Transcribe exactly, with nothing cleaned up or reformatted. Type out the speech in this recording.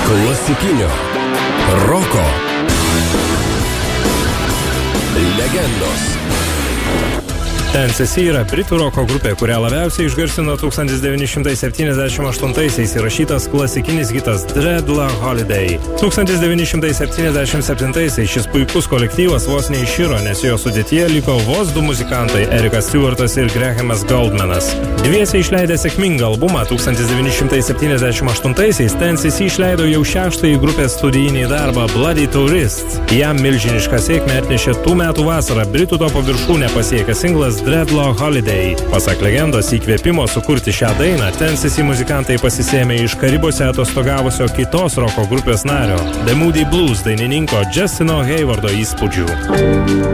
Klasikinio roko legendos. Ten C C yra britų roko grupė, kurią labiausiai išgarsino tūkstantis devyni šimtai septyniasdešimt aštuntaisiais įrašytas klasikinis hitas Dread Long Holiday. tūkstantis devyni šimtai septyniasdešimt septintaisiais šis puikus kolektyvas vos neiširo, nes jo sudėtyje liko vos du muzikantai – Erikas Stewartas ir Grahamas Goldmanas. Dviese išleidę sėkmingą albumą tūkstantis devyni šimtai septyniasdešimt aštuntaisiais Ten C C išleido jau šeštąjį grupės studijinį darbą Bloody Tourist. Jam milžinišką sėkmę atnešė tų metų vasarą Britų topo viršūnę pasiekęs singlas Dread Long Holiday. Pasak legendos, įkvėpimo sukurti šią dainą Ten C C muzikantai pasisėmė iš Karibuose atostogavusio kitos roko grupės nario The Moody Blues dainininko Justino Haywardo įspūdžių.